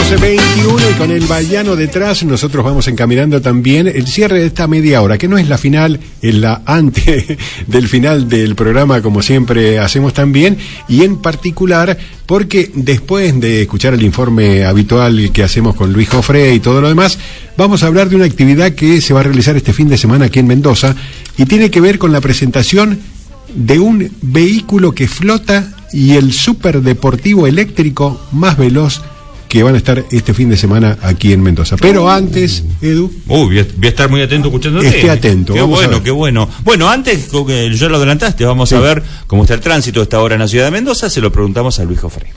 12:21 y con el Bahiano detrás nosotros vamos encaminando también el cierre de esta media hora, que no es la final, es la antes del final del programa, como siempre hacemos también, y en particular porque después de escuchar el informe habitual que hacemos con Luis Jofre y todo lo demás, vamos a hablar de una actividad que se va a realizar este fin de semana aquí en Mendoza y tiene que ver con la presentación de un vehículo que flota y el superdeportivo eléctrico más veloz que van a estar este fin de semana aquí en Mendoza. Pero antes, Edu... voy a estar muy atento escuchándote. Esté atento. Qué bueno, qué bueno. Bueno, antes, ya lo adelantaste, vamos a ver cómo está el tránsito a esta hora en la ciudad de Mendoza. Se lo preguntamos a Luis Jofre.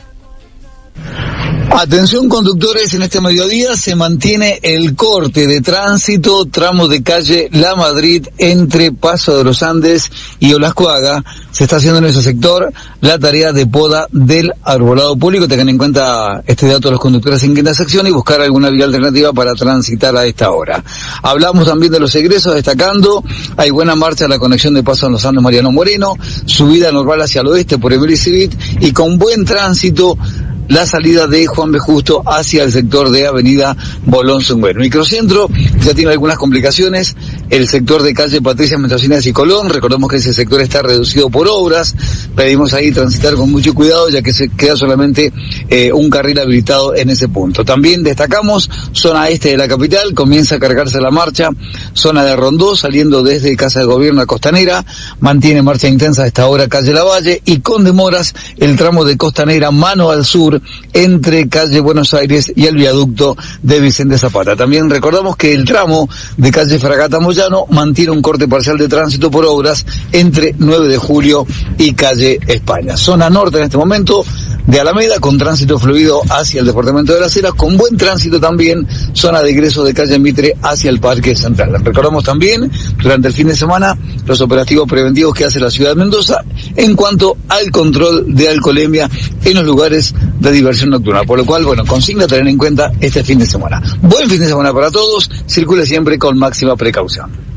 Atención conductores, en este mediodía se mantiene el corte de tránsito, tramo de calle La Madrid entre Paso de los Andes y Olascuaga. Se está haciendo en ese sector la tarea de poda del arbolado público. Tengan en cuenta este dato los conductores en quinta sección y buscar alguna vía alternativa para transitar a esta hora. Hablamos también de los egresos, destacando, hay buena marcha en la conexión de Paso de los Andes Mariano Moreno, subida normal hacia el oeste por Emilio Civit y con buen tránsito la salida de Juan B. Justo hacia el sector de Avenida Bolón Zumbuero. Microcentro ya tiene algunas complicaciones, el sector de calle Patricia Mendocinas y Colón, recordemos que ese sector está reducido por obras, pedimos ahí transitar con mucho cuidado ya que se queda solamente un carril habilitado en ese punto. También destacamos zona este de la capital, comienza a cargarse la marcha, zona de Rondó saliendo desde Casa de Gobierno a Costanera, mantiene marcha intensa a esta hora calle Lavalle y con demoras el tramo de Costanera mano al sur entre calle Buenos Aires y el viaducto de Vicente Zapata. También recordamos que el tramo de calle Fragata Moyano mantiene un corte parcial de tránsito por obras entre 9 de julio y calle España. Zona norte en este momento de Alameda con tránsito fluido hacia el departamento de Las Heras, con buen tránsito también zona de ingreso de calle Mitre hacia el Parque Central. Recordamos también durante el fin de semana los operativos preventivos que hace la ciudad de Mendoza en cuanto al control de alcoholemia en los lugares de diversión nocturna, por lo cual, consigna tener en cuenta este fin de semana. Buen fin de semana para todos, circule siempre con máxima precaución.